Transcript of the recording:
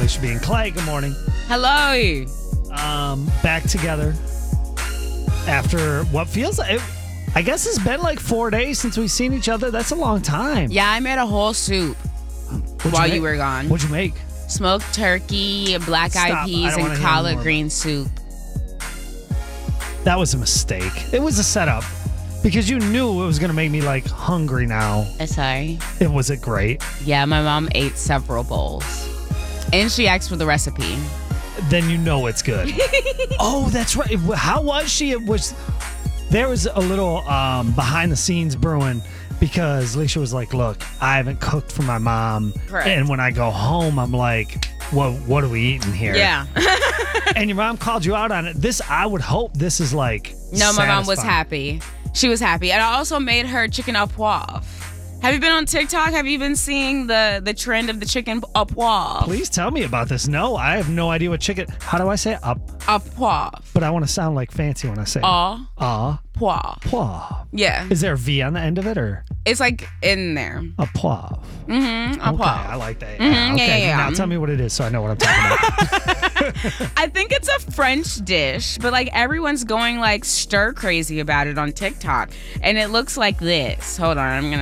Alicia B and Clay. Good morning. Hello. Back together after what feels like, I guess it's been like 4 days since we've seen each other. That's a long time. Yeah, I made a whole soup while you were gone. What'd you make? Smoked turkey, black-eyed peas, and collard green soup. That was a mistake. It was a setup because you knew it was going to make me like hungry now. Sorry. It was it great? Yeah, my mom ate several bowls. And she asked for the recipe. Then you know it's good. Oh, that's right. How was she? There was a little behind the scenes brewing because Alicia was like, look, I haven't cooked for my mom. Correct. And when I go home, I'm like, what are we eating here? Yeah. And your mom called you out on it. I would hope this is like No, my mom was satisfying. happy. She was happy. And I also made her chicken au poivre. Have you been on TikTok? Have you been seeing the trend of the chicken au poivre? Please tell me about this. No, I have no idea what chicken. How do I say it? Au poivre. But I want to sound like fancy when I say it. Au poivre. Poivre. Yeah. Is there a V on the end of it or It's like in there. a poivre? Mm-hmm. Au Okay, poivre. I like that. Mhm, Okay, yeah. now tell me what it is so I know what I'm talking about. I think it's a French dish, but like everyone's going like stir crazy about it on TikTok. And it looks like this. Hold on, I'm gonna